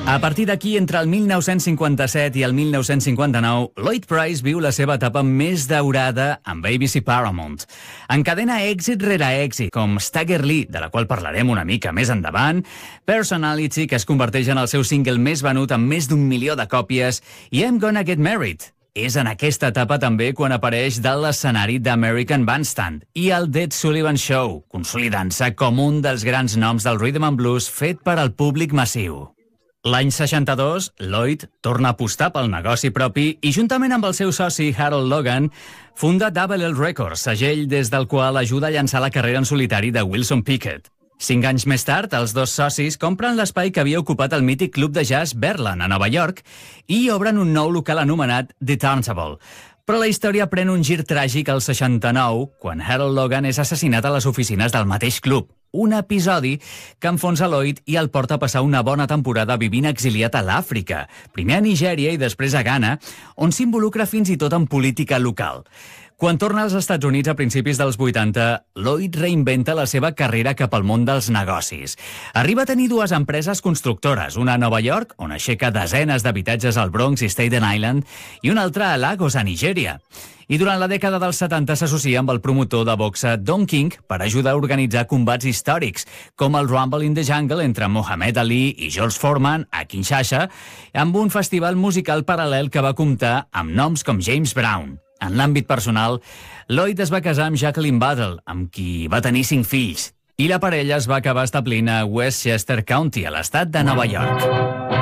A partir d'aquí, entre el 1957 i el 1959, Lloyd Price viu la seva etapa més daurada amb ABC Paramount. Encadena èxit rere èxit, com Stagger Lee, de la qual parlarem una mica més endavant, Personality, que es converteix en el seu single més venut amb més d'1 milió de còpies, i I'm Gonna Get Married. És en aquesta etapa també quan apareix dalt l'escenari d'American Bandstand i el Ed Sullivan Show, consolidant-se com un dels grans noms del rhythm and blues fet per al públic massiu. L'any 62, Lloyd torna a apostar pel negoci propi i, juntament amb el seu soci Harold Logan, funda Double L Records, segell des del qual ajuda a llançar la carrera en solitari de Wilson Pickett. 5 anys més tard, els dos socis compren l'espai que havia ocupat el mític club de jazz Berlin, a Nova York, i obren un nou local anomenat The Turntable. Però la història pren un gir tràgic al 69, quan Harold Logan és assassinat a les oficines del mateix club. Un episodi que enfonsa Lloyd i el porta a passar una bona temporada vivint exiliat a l'Àfrica, primer a Nigèria i després a Ghana, on s'involucra fins i tot en política local. Quan torna als Estats Units a principis dels 80, Lloyd reinventa la seva carrera cap al món dels negocis. Arriba a tenir 2 empreses constructores, una a Nova York, on aixeca desenes d'habitatges al Bronx i Staten Island, i una altra a Lagos, a Nigèria. I durant la dècada dels 70 s'associa amb el promotor de boxa Don King per ajudar a organitzar combats històrics, com el Rumble in the Jungle entre Muhammad Ali i George Foreman a Kinshasa, amb un festival musical paral·lel que va comptar amb noms com James Brown. En l'àmbit personal, Lloyd es va casar amb Jacqueline Battle, amb qui va tenir 5 fills, i la parella es va acabar establint a Westchester County, a l'estat de Nova York.